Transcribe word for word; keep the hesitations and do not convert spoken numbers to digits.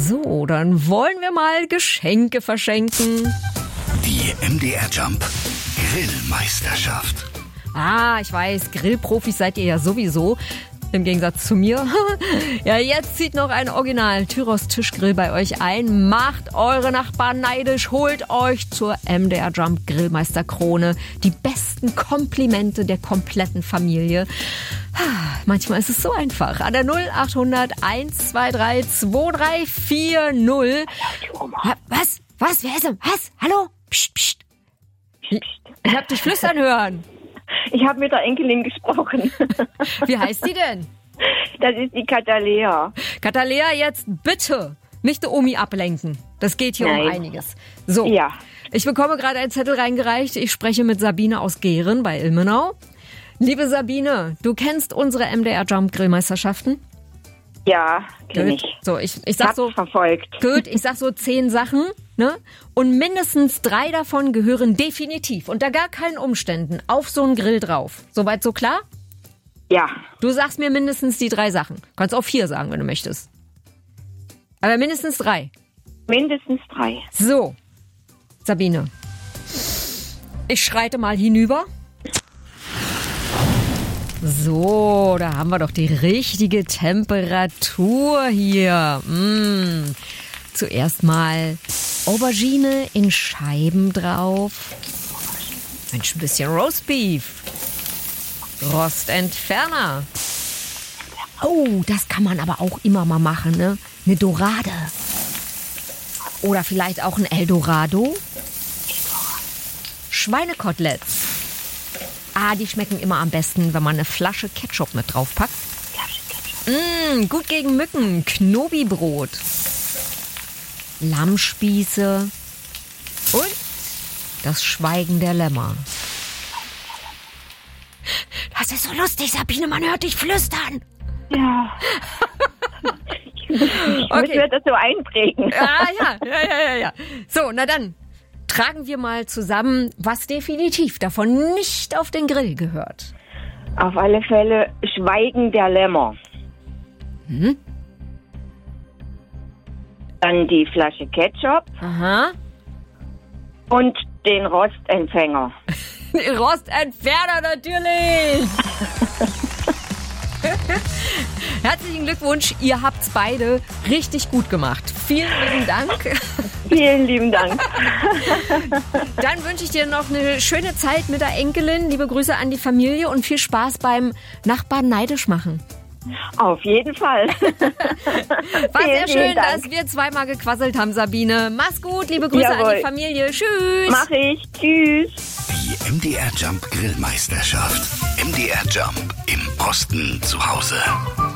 So, dann wollen wir mal Geschenke verschenken. Die M D R Jump Grillmeisterschaft. Ah, ich weiß, Grillprofis seid ihr ja sowieso. Im Gegensatz zu mir. Ja, jetzt zieht noch ein Original Tyros Tischgrill bei euch ein. Macht eure Nachbarn neidisch. Holt euch zur M D R Jump Grillmeisterkrone die besten Komplimente der kompletten Familie. Manchmal ist es so einfach. An der null achthundert eins zwei drei zwei drei vier null. Was? Was? Wer ist denn? Was? Hallo? Psst, psst. Ich, ich hab dich flüstern hören. Ich habe mit der Enkelin gesprochen. Wie heißt die denn? Das ist die Katalea. Katalea, jetzt bitte nicht die Omi ablenken. Das geht hier Nein. um einiges. So, Ja. ich bekomme gerade einen Zettel reingereicht. Ich spreche mit Sabine aus Gehren bei Ilmenau. Liebe Sabine, du kennst unsere M D R Jump Grillmeisterschaften? Ja, kenne Gut. ich. So, ich, ich sag Hab's so, verfolgt. gut, ich sag so zehn Sachen, ne? Und mindestens drei davon gehören definitiv unter gar keinen Umständen auf so einen Grill drauf. Soweit so klar? Ja. Du sagst mir mindestens die drei Sachen. Kannst auch vier sagen, wenn du möchtest. Aber mindestens drei. Mindestens drei. So, Sabine. Ich schreite mal hinüber. So, da haben wir doch die richtige Temperatur hier. Mm. Zuerst mal Aubergine in Scheiben drauf. Mensch, ein bisschen Roastbeef. Rostentferner. Oh, das kann man aber auch immer mal machen, ne? Eine Dorade. Oder vielleicht auch ein Eldorado. Schweinekoteletts. Ah, die schmecken immer am besten, wenn man eine Flasche Ketchup mit draufpackt. Mmh, gut gegen Mücken. Knobi-Brot. Lammspieße. Und das Schweigen der Lämmer. Das ist so lustig, Sabine, man hört dich flüstern. Ja. Ich muss Okay. mir das so einprägen. Ah, ja, ja, ja, ja, ja. So, na dann tragen wir mal zusammen, was definitiv davon nicht auf den Grill gehört. Auf alle Fälle Schweigen der Lämmer. Hm? Dann die Flasche Ketchup Aha. und den Rostempfänger. Rostentferner natürlich. Herzlichen Glückwunsch, ihr habt's beide richtig gut gemacht. Vielen lieben Dank. Vielen lieben Dank. Dann wünsche ich dir noch eine schöne Zeit mit der Enkelin. Liebe Grüße an die Familie und viel Spaß beim Nachbarn neidisch machen. Auf jeden Fall. War sehr Vielen, vielen schön, Dank. dass wir zweimal gequasselt haben, Sabine. Mach's gut, liebe Grüße Jawohl. an die Familie. Tschüss. Mach ich. Tschüss. Die M D R Jump Grillmeisterschaft. M D R Jump im Osten zu Hause.